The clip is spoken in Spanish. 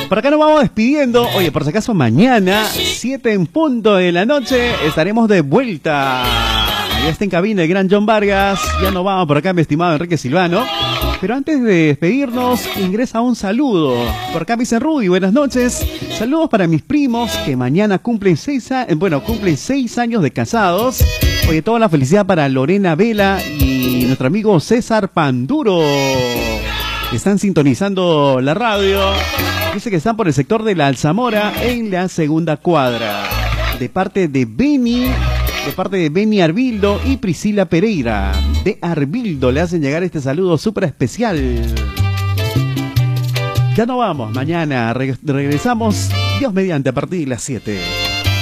Por acá nos vamos despidiendo. Oye, por si acaso mañana, 7 en punto de la noche, estaremos de vuelta. Ya está en cabina el gran John Vargas. Ya nos vamos por acá, mi estimado Enrique Silvano. Pero antes de despedirnos, ingresa un saludo. Por acá me dice Rudy, buenas noches. Saludos para mis primos que mañana cumplen 6 años de casados. Oye, toda la felicidad para Lorena Vela y nuestro amigo César Panduro. Están sintonizando la radio. Dice que están por el sector de la Alzamora en la segunda cuadra. De parte de Beni Arbildo y Priscila Pereira. De Arbildo le hacen llegar este saludo súper especial. Ya no vamos, mañana regresamos, Dios mediante, a partir de las 7.